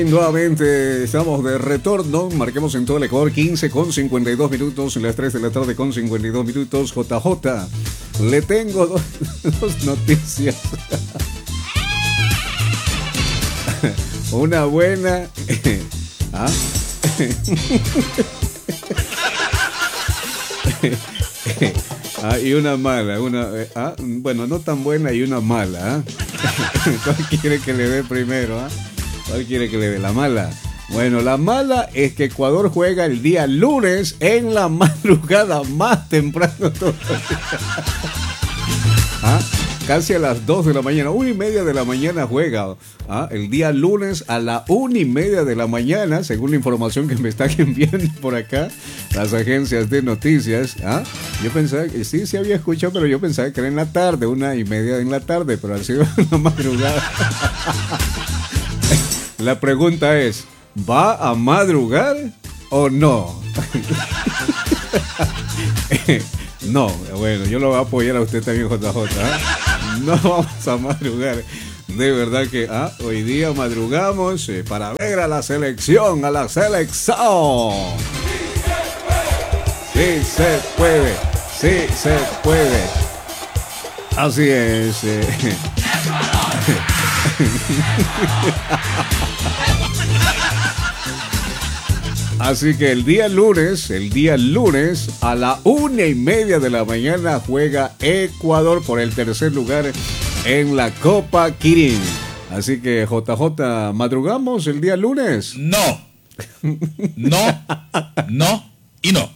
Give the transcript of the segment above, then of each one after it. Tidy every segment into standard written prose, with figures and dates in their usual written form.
Nuevamente estamos de retorno, marquemos en todo el Ecuador 15:52, en las 3 de la tarde con 52 minutos. JJ, le tengo dos noticias. Una buena y una mala. Bueno, no tan buena y una mala. ¿Cuál quiere que le dé primero? ¿Cuál quiere que le dé? La mala. Bueno, la mala es que Ecuador juega el día lunes en la madrugada, más temprano todavía. Casi a las 2 de la mañana, 1:30 de la mañana juega. El día lunes a la 1:30 de la mañana, según la información que me están enviando por acá las agencias de noticias. Yo pensaba que sí había escuchado, pero yo pensaba que era en la tarde, 1:30 en la tarde, pero ha sido en la madrugada. La pregunta es, ¿va a madrugar o no? No, bueno, yo lo voy a apoyar a usted también, JJ. No vamos a madrugar. De verdad que hoy día madrugamos para ver a la selección, Sí se puede, sí se puede. Así es. Así que el día lunes a la 1:30 de la mañana juega Ecuador por el tercer lugar en la Copa Kirin. Así que JJ, ¿madrugamos el día lunes? No y no.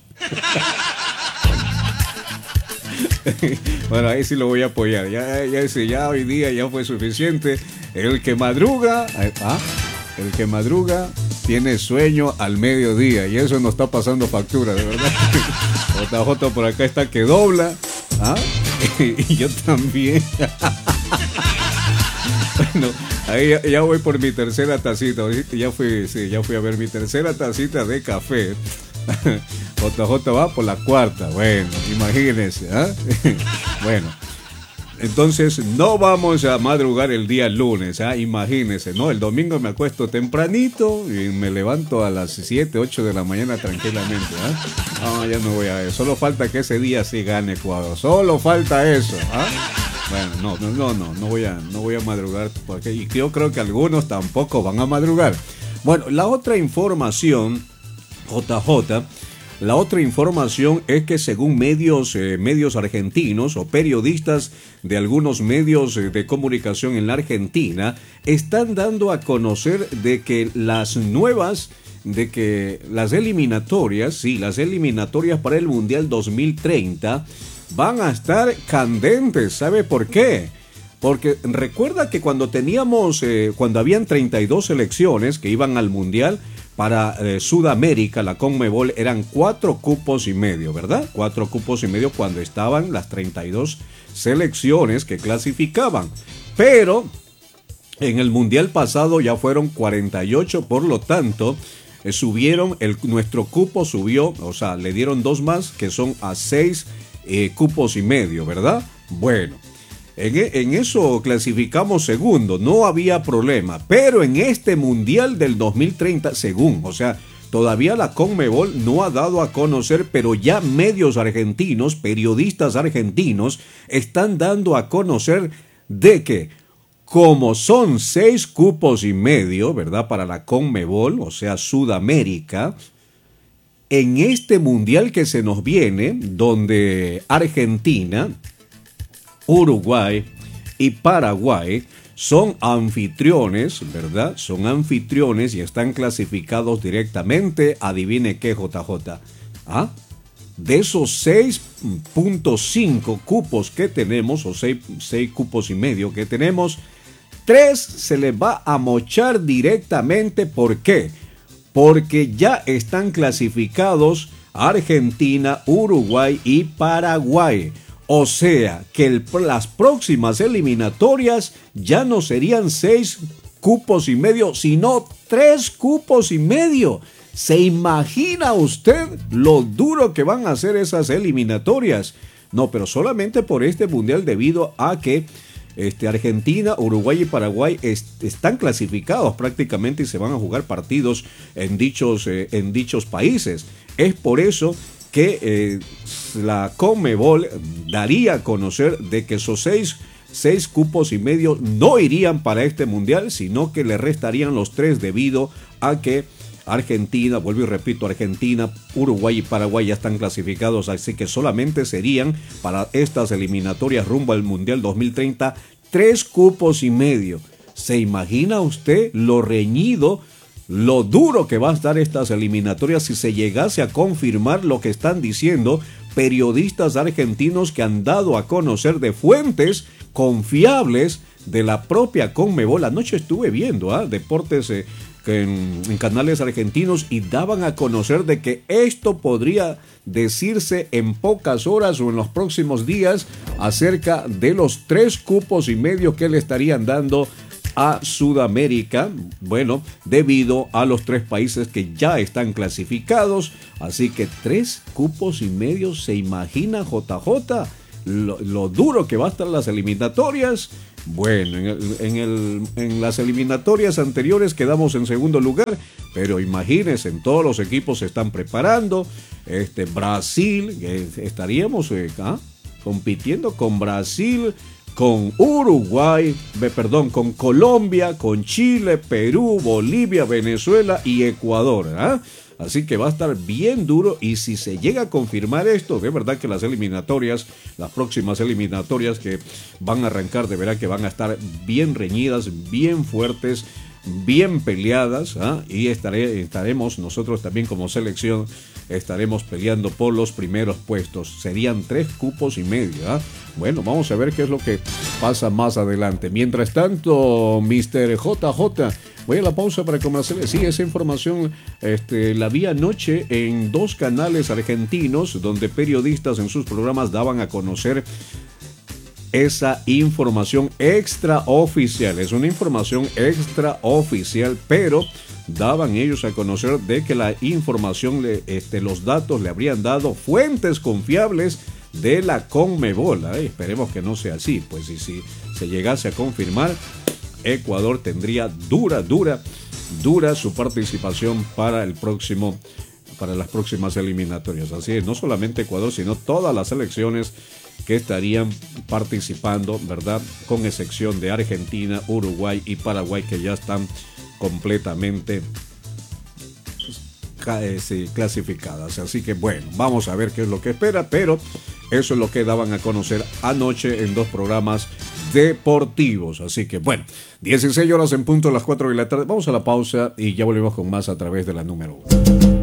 Bueno, ahí sí lo voy a apoyar. Ya hoy día ya fue suficiente. El que madruga tiene sueño al mediodía y eso nos está pasando factura, de verdad. JJ por acá está que dobla. Y yo también. Bueno, ahí ya voy por mi tercera tacita. Ya fui a ver mi tercera tacita de café. JJ va por la cuarta. Bueno, imagínense. Bueno, entonces no vamos a madrugar el día lunes. Imagínense, ¿no? El domingo me acuesto tempranito y me levanto a las 7, 8 de la mañana tranquilamente. No, ya no voy a ver. Solo falta que ese día sí gane Ecuador. Solo falta eso. Bueno, no voy a madrugar porque, y yo creo que algunos tampoco van a madrugar. Bueno, la otra información, JJ, la otra información es que según medios argentinos o periodistas de algunos medios de comunicación en la Argentina están dando a conocer de que las eliminatorias para el Mundial 2030 van a estar candentes. ¿Sabe por qué? Porque recuerda que cuando habían 32 selecciones que iban al Mundial, para Sudamérica, la CONMEBOL, eran 4 cupos y medio, ¿verdad? 4 cupos y medio cuando estaban las 32 selecciones que clasificaban. Pero en el Mundial pasado ya fueron 48, por lo tanto, nuestro cupo subió, o sea, le dieron 2 más, que son a 6 cupos y medio, ¿verdad? Bueno. En eso clasificamos segundo, no había problema, pero en este Mundial del 2030, todavía la CONMEBOL no ha dado a conocer, pero ya medios argentinos, periodistas argentinos, están dando a conocer de que, como son 6 cupos y medio, ¿verdad?, para la CONMEBOL, o sea, Sudamérica, en este Mundial que se nos viene, donde Argentina, Uruguay y Paraguay son anfitriones, ¿verdad? Son anfitriones y están clasificados directamente. Adivine qué, JJ. De esos 6.5 cupos que tenemos, o 6 cupos y medio que tenemos, 3 se les va a mochar directamente. ¿Por qué? Porque ya están clasificados Argentina, Uruguay y Paraguay. O sea, que las próximas eliminatorias ya no serían 6 cupos y medio, sino 3 cupos y medio. ¿Se imagina usted lo duro que van a ser esas eliminatorias? No, pero solamente por este mundial, debido a que Argentina, Uruguay y Paraguay están clasificados prácticamente y se van a jugar partidos en dichos países. Es por eso que la CONMEBOL daría a conocer de que esos seis cupos y medio no irían para este mundial, sino que le restarían los 3 debido a que Argentina, vuelvo y repito, Argentina, Uruguay y Paraguay ya están clasificados, así que solamente serían para estas eliminatorias rumbo al Mundial 2030 3 cupos y medio. ¿Se imagina usted lo reñido, lo duro que va a estar estas eliminatorias si se llegase a confirmar lo que están diciendo periodistas argentinos que han dado a conocer de fuentes confiables de la propia CONMEBOL? Anoche estuve viendo deportes en canales argentinos y daban a conocer de que esto podría decirse en pocas horas o en los próximos días acerca de los 3 cupos y medio que le estarían dando a Sudamérica, bueno, debido a los 3 países que ya están clasificados. Así que 3 cupos y medio, ¿se imagina, JJ? Lo duro que va a estar las eliminatorias. Bueno, en las eliminatorias anteriores quedamos en segundo lugar, pero imagínense, todos los equipos se están preparando. Brasil, estaríamos compitiendo con Brasil, con Uruguay, con Colombia, con Chile, Perú, Bolivia, Venezuela y Ecuador, ¿ah? Así que va a estar bien duro, y si se llega a confirmar esto, de verdad que las próximas eliminatorias que van a arrancar, de verdad que van a estar bien reñidas, bien fuertes, bien peleadas, y estaremos nosotros también como selección, estaremos peleando por los primeros puestos. Serían 3 cupos y medio. Bueno, vamos a ver qué es lo que pasa más adelante. Mientras tanto, Mr. JJ, voy a la pausa para comerciales. Sí, esa información la vi anoche en 2 canales argentinos, donde periodistas en sus programas daban a conocer esa información extraoficial. Es una información extraoficial, pero daban ellos a conocer de que la información, los datos le habrían dado fuentes confiables de la CONMEBOL. Esperemos que no sea así, pues si se llegase a confirmar, Ecuador tendría dura su participación para las próximas eliminatorias. Así es, no solamente Ecuador, sino todas las selecciones que estarían participando, ¿verdad? Con excepción de Argentina, Uruguay y Paraguay, que ya están completamente clasificadas. Así que bueno, vamos a ver qué es lo que espera, pero eso es lo que daban a conocer anoche en 2 programas deportivos. Así que bueno, 16 horas en punto, a las 4 de la tarde. Vamos a la pausa y ya volvemos con más a través de la número 1.